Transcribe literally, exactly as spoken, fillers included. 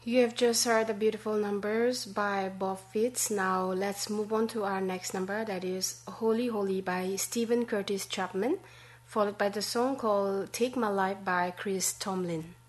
You have just heard the beautiful numbers by Bob Fitts. Now let's move on to our next number, that is Holy Holy by Stephen Curtis Chapman, followed by the song called Take My Life by Chris Tomlin.